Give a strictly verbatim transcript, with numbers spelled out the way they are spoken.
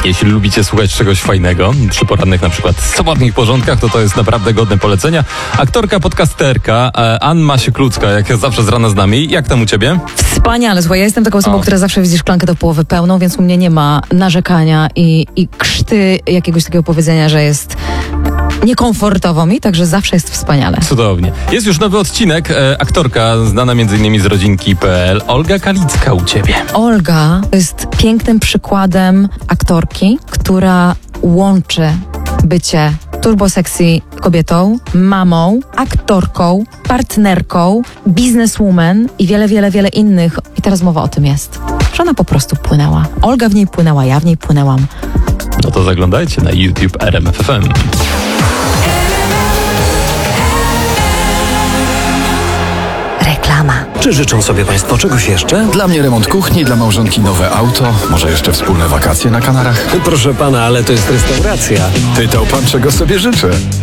Jeśli lubicie słuchać czegoś fajnego, przy porannych na przykład sobotnich porządkach, to to jest naprawdę godne polecenia. Aktorka, podcasterka Anna Sieklucka, jak zawsze z rana z nami. Jak tam u ciebie? Wspaniale, słuchaj, ja jestem taką osobą, O. która zawsze widzi szklankę do połowy pełną, więc u mnie nie ma narzekania i, i krzty jakiegoś takiego powiedzenia, że jest niekomfortowo mi, także zawsze jest wspaniale. Cudownie. Jest już nowy odcinek. E, aktorka znana między innymi z rodzinki kropka pe el. Olga Kalicka u ciebie. Olga jest pięknym przykładem aktorki, która łączy bycie turbosexy kobietą, mamą, aktorką, partnerką, bizneswoman i wiele, wiele, wiele innych. I teraz mowa o tym jest, że ona po prostu płynęła. Olga w niej płynęła, ja w niej płynęłam. No to zaglądajcie na YouTube R M F F M. Reklama. Czy życzą sobie Państwo czegoś jeszcze? Dla mnie remont kuchni, dla małżonki nowe auto, może jeszcze wspólne wakacje na Kanarach. Proszę Pana, ale to jest restauracja. Pytał Pan, czego sobie życzę.